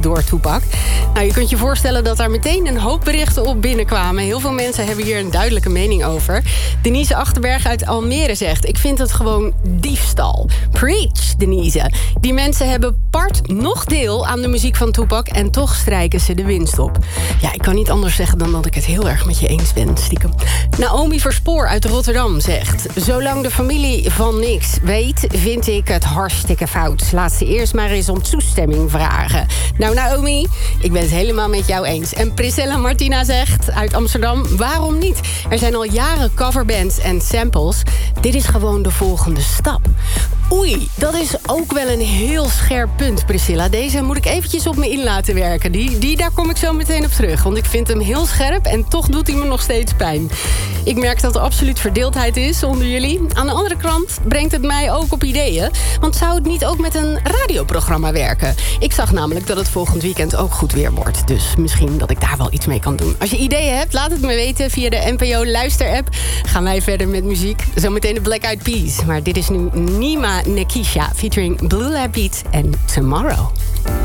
door Tupac. Nou, je kunt je voorstellen dat daar meteen een hoop berichten op binnenkwamen. Heel veel mensen hebben hier een duidelijke mening over. Denise Achterberg uit Almere zegt: ik vind het gewoon diefstal. Preach, Denise. Die mensen hebben part nog deel aan de muziek van Tupac en toch strijken ze de winst op. Ja, ik kan niet anders zeggen dan dat ik het heel erg met je eens ben, stiekem. Naomi Verspoor uit Rotterdam zegt: zolang de familie van niks weet, vind ik het hartstikke fout. Laat ze eerst maar eens om toestemming vragen. Nou, Naomi, ik ben het helemaal met jou eens. En Priscilla Martina zegt uit Amsterdam: waarom niet? Er zijn al jaren coverbands en samples. Dit is gewoon de volgende stap. Oei, dat is ook wel een heel scherp punt, Priscilla. Deze moet ik eventjes op me in laten werken. Daar kom ik zo meteen op terug. Want ik vind hem heel scherp en toch doet hij me nog steeds pijn. Ik merk dat er absoluut verdeeldheid is onder jullie. Aan de andere kant brengt het mij ook op ideeën. Want zou het niet ook met een radioprogramma werken? Ik zag namelijk dat het volgend weekend ook goed weer wordt. Dus misschien dat ik daar wel iets mee kan doen. Als je ideeën hebt, laat het me weten via de NPO Luister-app. Gaan wij verder met muziek. Zometeen de Black Eyed Peas. Maar dit is nu Nima Nekisha featuring Blue Lab Beat en Tomorrow.